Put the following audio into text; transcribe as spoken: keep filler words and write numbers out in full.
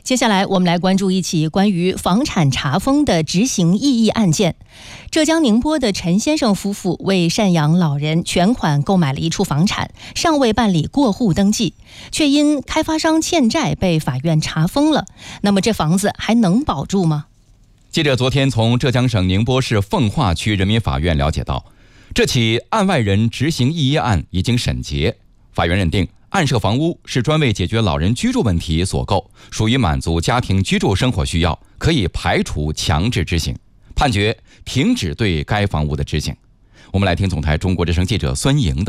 接下来我们来关注一起关于房产查封的执行异议案件。浙江宁波的陈先生夫妇为赡养老人全款购买了一处房产，尚未办理过户登记，却因开发商欠债被法院查封了。那么这房子还能保住吗？ 记者昨天从浙江省宁波市奉化区人民法院了解到，这起案外人执行异议案已经审结，法院认定案涉房屋是专为解决老人居住问题所购，属于满足家庭居住生活需要，可以排除强制执行，判决停止对该房屋的执行。我们来听总台中国之声记者孙莹的